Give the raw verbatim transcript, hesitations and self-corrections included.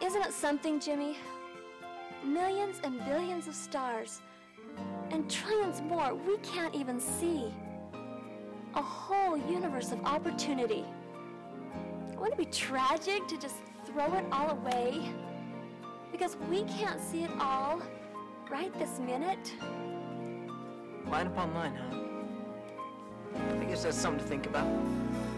Isn't it something, Jimmy? Millions and billions of stars, and trillions more we can't even see. A whole universe of opportunity. Wouldn't it be tragic to just throw it all away? Because we can't see it all right this minute. Line upon line, huh? I guess that's something to think about.